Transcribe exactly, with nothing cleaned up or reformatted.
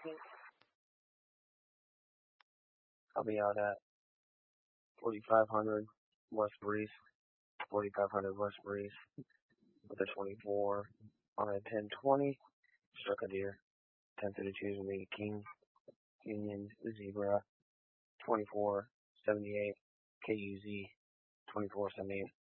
I'll be out at forty-five hundred West Breeze, forty-five hundred West Breeze with a twenty-four on a ten twenty. Struck a deer. ten thirty-two will be King, Union, Zebra, twenty-four seventy-eight, K U Z, twenty-four seventy-eight.